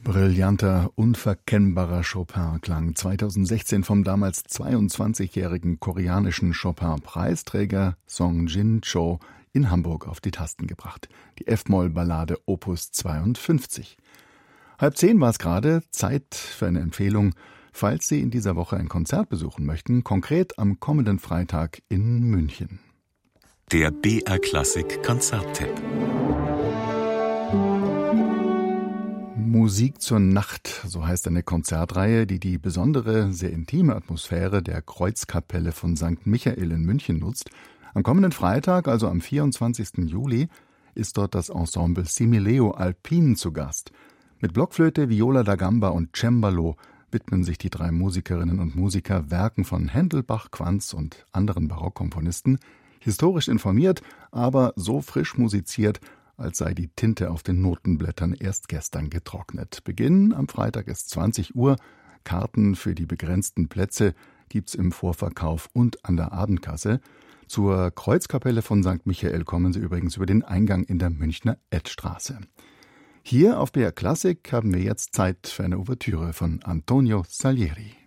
Brillanter, unverkennbarer Chopin-Klang 2016 vom damals 22-jährigen koreanischen Chopin-Preisträger Song Jin-cho in Hamburg auf die Tasten gebracht. Die F-Moll-Ballade Opus 52. 9:30 war es gerade, Zeit für eine Empfehlung, falls Sie in dieser Woche ein Konzert besuchen möchten, konkret am kommenden Freitag in München. Der BR Klassik Konzerttipp. Musik zur Nacht, so heißt eine Konzertreihe, die die besondere, sehr intime Atmosphäre der Kreuzkapelle von St. Michael in München nutzt. Am kommenden Freitag, also am 24. Juli, ist dort das Ensemble Simileo Alpin zu Gast. Mit Blockflöte, Viola da Gamba und Cembalo widmen sich die drei Musikerinnen und Musiker Werken von Händel, Bach, Quantz und anderen Barockkomponisten, historisch informiert, aber so frisch musiziert, als sei die Tinte auf den Notenblättern erst gestern getrocknet. Beginn am Freitag ist 20 Uhr. Karten für die begrenzten Plätze gibt's im Vorverkauf und an der Abendkasse. Zur Kreuzkapelle von St. Michael kommen Sie übrigens über den Eingang in der Münchner Edstraße. Hier auf BR Klassik haben wir jetzt Zeit für eine Ouvertüre von Antonio Salieri.